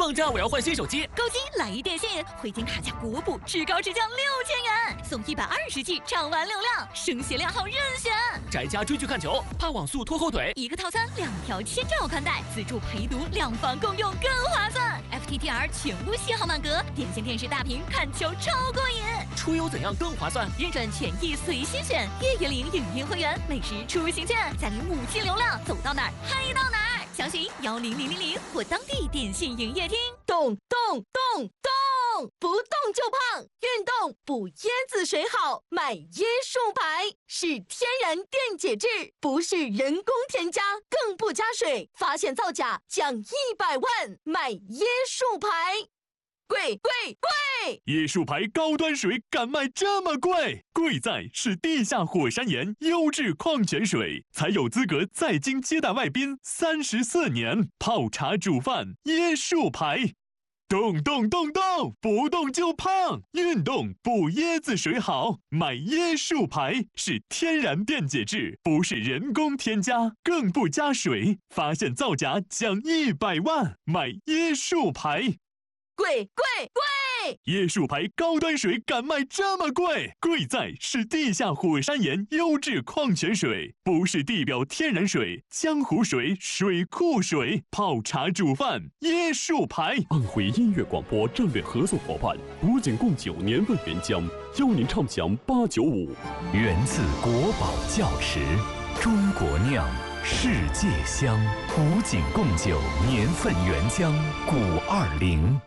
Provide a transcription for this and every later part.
放假我要换新手机， 购机来一电信，回金卡加国补，至高至降6000元，送120G 畅玩流量，升鞋量号任选。 宅家追剧看球，怕网速拖后腿， 一个套餐2条千兆宽带，自助陪读，2房共用更划算。FTTR 全屋信号满格，电信电视大屏看球超过瘾。 出游怎样更划算？ 认准权益随心选，月月领影音会员，每日出行券，再领5G流量，走到哪儿嗨到哪儿。详询10000或当地电信营业厅。 动，不动就胖，运动补椰子水好，买椰树牌是天然电解质，不是人工添加，更不加水，发现造假奖100万，买椰树牌。贵！ 椰树牌高端水敢卖这么贵？贵在是地下火山岩优质矿泉水，才有资格在京接待外宾34年，泡茶煮饭椰树牌。动，不动就胖，运动补椰子水好，买椰树牌是天然电解质，不是人工添加，更不加水，发现造假奖100万，买椰树牌。 贵！ 椰树牌高端水敢卖这么贵？贵在是地下火山岩优质矿泉水，不是地表天然水、江湖水、水库水，泡茶煮饭椰树牌。 安徽音乐广播战略合作伙伴古井贡酒年份原浆，邀您畅享895。 源自国宝窖池，中国酿，世界香。古井贡酒年份原浆520。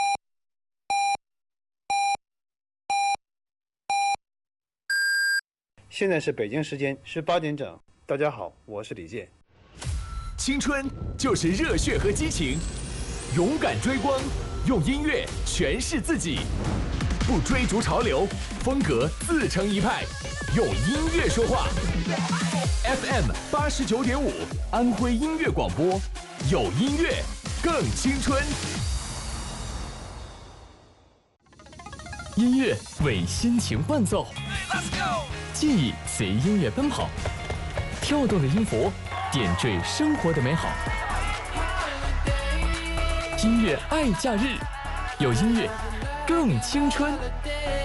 现在是北京时间18点整，大家好，我是李健。 青春就是热血和激情，勇敢追光，用音乐诠释自己，不追逐潮流，风格自成一派，用音乐说话。FM 89.5，安徽音乐广播，有音乐更青春。 音乐为心情伴奏，记忆随音乐奔跑，跳动的音符点缀生活的美好。音乐爱假日，有音乐更青春。